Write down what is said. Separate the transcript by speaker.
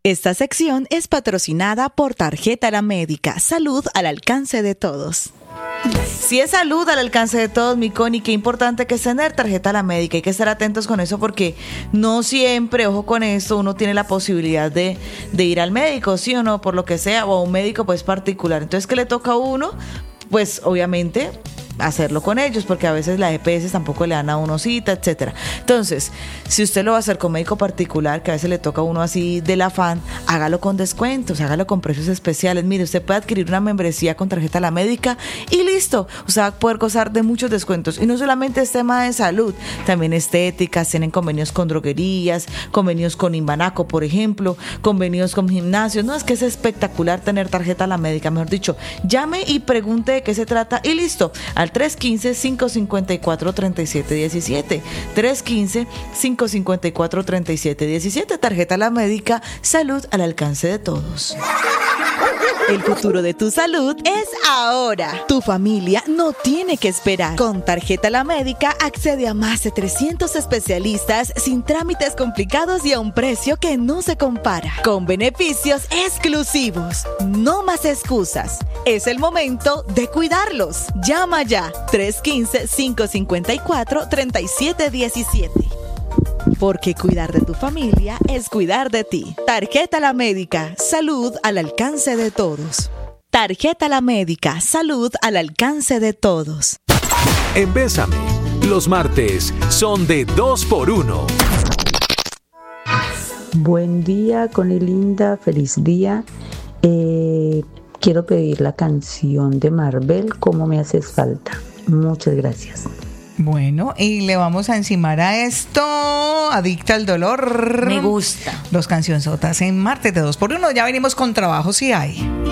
Speaker 1: Esta sección es patrocinada por Tarjeta La Médica, salud al alcance de todos. Si es salud al alcance de todos, mi Connie, qué importante que es tener tarjeta La Médica. Hay que estar atentos con eso porque no siempre, ojo con esto, uno tiene la posibilidad de ir al médico, sí o no, por lo que sea, o a un médico pues particular. Entonces, ¿qué le toca a uno? Pues obviamente hacerlo con ellos, porque a veces las EPS tampoco le dan a uno cita, etcétera. Entonces, si usted lo va a hacer con médico particular, que a veces le toca a uno así del afán, hágalo con descuentos, hágalo con precios especiales. Mire, usted puede adquirir una membresía con tarjeta La Médica y listo, usted va a poder gozar de muchos descuentos. Y no solamente es tema de salud, también estéticas, tienen convenios con droguerías, convenios con Imbanaco, por ejemplo, convenios con gimnasios. No, es que es espectacular tener tarjeta La Médica, mejor dicho, llame y pregunte de qué se trata y listo, al 315-554-3717. 315-554-3717. Tarjeta La Médica, salud al alcance de todos. El futuro de tu salud es ahora. Tu familia no tiene que esperar. Con Tarjeta La Médica accede a más de 300 especialistas sin trámites complicados y a un precio que no se compara. Con beneficios exclusivos. No más excusas. Es el momento de cuidarlos. Llama ya. 315-554-3717. Porque cuidar de tu familia es cuidar de ti. Tarjeta La Médica, salud al alcance de todos. Tarjeta La Médica, salud al alcance de todos.
Speaker 2: En Bésame, los martes son de 2x1.
Speaker 3: Buen día, Connie linda, feliz día. Quiero pedir la canción de Marvel, ¿Cómo me haces falta? Muchas gracias.
Speaker 4: Bueno, y le vamos a encimar a esto, Adicta al Dolor.
Speaker 5: Me gusta.
Speaker 4: Los cancionzotas en martes de 2x1. Ya venimos con trabajo si hay.